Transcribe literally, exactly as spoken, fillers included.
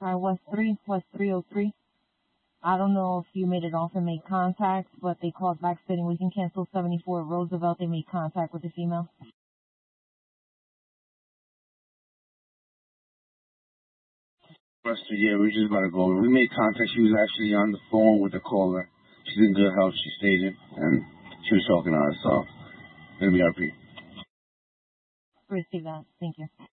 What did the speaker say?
Hi, West three, West three oh three. I don't know if you made it off and made contact, but they called back stating we can cancel seventy-four Roosevelt. They made contact with the female. Buster, yeah, we just about to go. We made contact. She was actually on the phone with the caller. She's in good health, she stated, and she was talking to us, so it'll be R P. Receive that. Thank you.